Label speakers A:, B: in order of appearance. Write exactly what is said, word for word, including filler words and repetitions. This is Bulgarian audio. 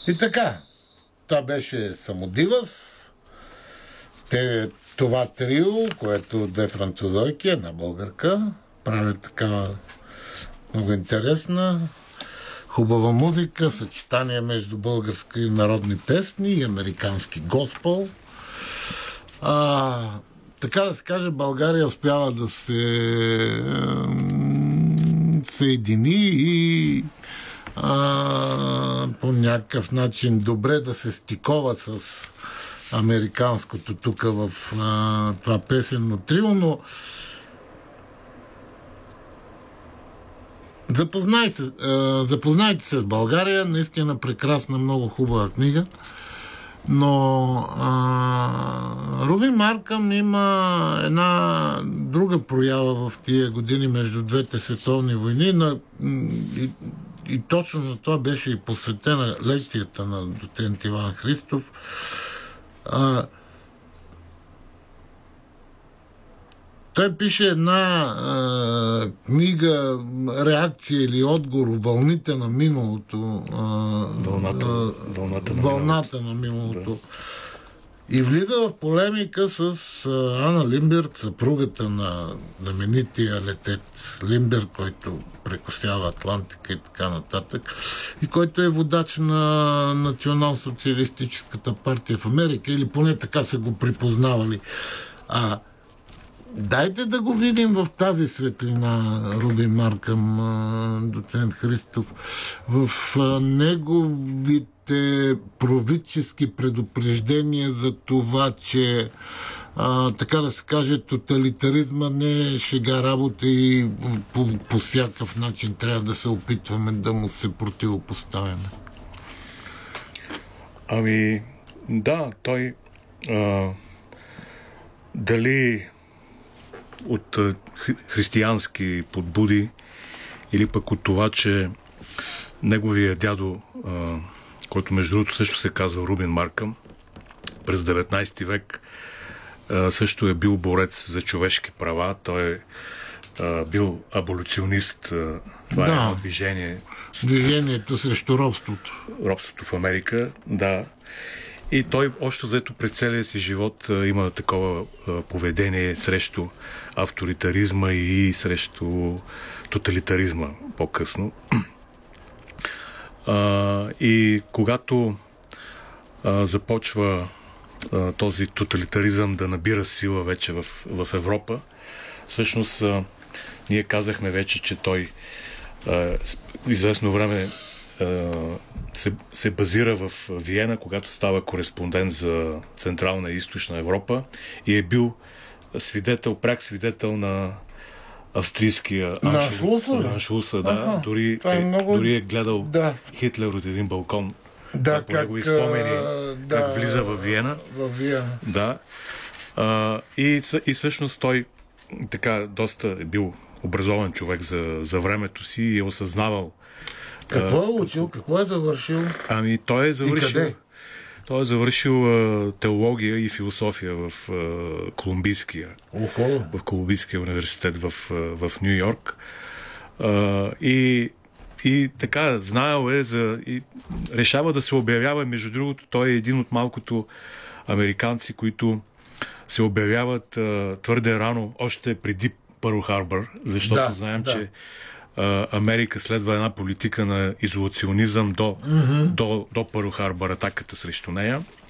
A: И така, това беше Самодивас. Те, това трио, което две французойки, една българка, правят такава много интересна, хубава музика, съчетание между български народни песни и американски госпел. А, така да се каже, България успява да се съедини и а, по някакъв начин добре да се стикова с американското тук в а, това песенно трио, но запознай се, а, запознайте се с България, наистина прекрасна, много хубава книга, но а, Рубин Маркъм има една друга проява в тия години между двете световни войни на, и, и точно на това беше и посветена лекцията на доцент Иван Христов. А, той пише една а, книга, реакция или отговор, вълните на миналото. А,
B: вълната,
A: а,
B: вълната, на,
A: вълната
B: миналото.
A: на миналото. Да. И влиза в полемика с а, Ана Линдберг, съпругата на знаменития летец Линдберг, който прекосява Атлантика и така нататък, и който е водач на Национал-социалистическата партия в Америка, или поне така са го припознавали. А дайте да го видим в тази светлина, Рубин Маркъм, доцент Христов, в неговите провидчески предупреждения за това, че а, така да се каже, тоталитаризма не е шега работа и по, по всякакъв начин трябва да се опитваме да му се противопоставяме.
B: Ами, да, той а, дали от хри- християнски подбуди или пък от това, че неговия дядо, а, който между другото също се казва Рубин Маркъм, през деветнайсети век а, също е бил борец за човешки права. Той е а, бил аболюционист. А, това
A: да.
B: е едно движение.
A: Движението срещу робството.
B: Робството в Америка, да. И той общо взето през целия си живот а, има такова а, поведение срещу авторитаризма и срещу тоталитаризма по-късно. А, и когато а, започва а, този тоталитаризъм да набира сила вече в, в Европа, всъщност а, ние казахме вече, че той а, известно време Се, се базира в Виена, когато става кореспондент за Централна и Източна Европа и е бил свидетел, пряк свидетел на австрийския Аншлуса, да.
A: Ага,
B: дори,
A: е
B: е,
A: много...
B: дори е гледал
A: да.
B: Хитлер от един балкон.
A: Да,
B: как, го изпомени,
A: да,
B: как влиза в Виена.
A: В Виена.
B: Да. А, и, и всъщност той така доста е бил образован човек за, за времето си и е осъзнавал.
A: Какво е учил? Какво е завършил?
B: Ами той е завършил.
A: И къде?
B: Той е завършил а, теология и философия в а, Колумбийския.
A: Охо.
B: В Колумбийския университет в, а, в Ню Йорк. А, и, и така, знаел е за... И решава да се обявява, между другото, той е един от малкото американци, които се обявяват а, твърде рано, още преди Пърл Харбър, защото да, знаем, да. че Америка следва една политика на изолационизъм до, mm-hmm. до, до Пърл Харбър, атаката срещу нея.